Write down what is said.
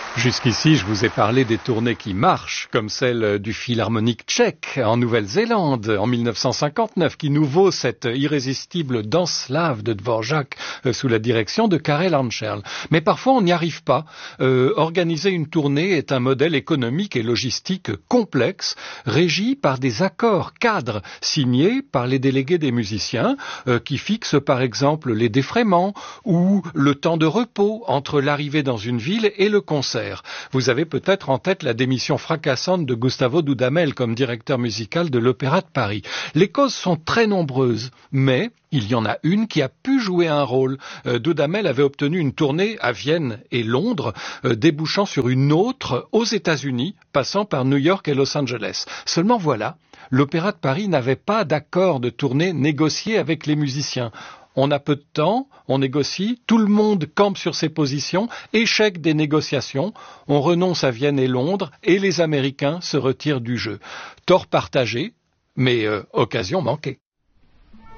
Jusqu'ici, je vous ai parlé des tournées qui marchent, comme celle du Philharmonique tchèque en Nouvelle-Zélande en 1959, qui nous vaut cette irrésistible danse slave de Dvorak sous la direction de Karel Ančerl. Mais parfois, on n'y arrive pas. Organiser une tournée est un modèle économique et logistique complexe, régi par des accords cadres signés par les délégués des musiciens, qui fixent par exemple les défraiements ou le temps de repos entre l'arrivée dans une ville et le concert. Vous avez peut-être en tête la démission fracassante de Gustavo Dudamel comme directeur musical de l'Opéra de Paris. Les causes sont très nombreuses, mais il y en a une qui a pu jouer un rôle. Dudamel avait obtenu une tournée à Vienne et Londres, débouchant sur une autre aux États-Unis, passant par New York et Los Angeles. Seulement voilà, l'Opéra de Paris n'avait pas d'accord de tournée négocié avec les musiciens. On a peu de temps, on négocie, tout le monde campe sur ses positions, échec des négociations, on renonce à Vienne et Londres et les Américains se retirent du jeu. Tort partagé, mais occasion manquée.